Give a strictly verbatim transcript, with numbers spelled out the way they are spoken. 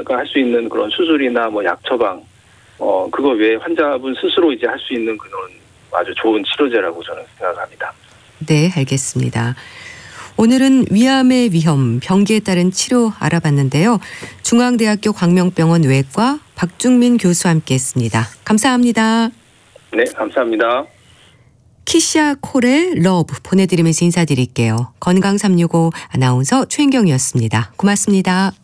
환자가 할 수 있는 그런 수술이나 뭐 약 처방, 어, 그거 외에 환자분 스스로 이제 할 수 있는 그런 아주 좋은 치료제라고 저는 생각합니다. 네, 알겠습니다. 오늘은 위암의 위험, 병기에 따른 치료 알아봤는데요. 중앙대학교 광명병원 외과 박중민 교수와 함께했습니다. 감사합니다. 네, 감사합니다. 키샤 콜의 러브 보내드리면서 인사드릴게요. 건강 삼육오 아나운서 최인경이었습니다. 고맙습니다.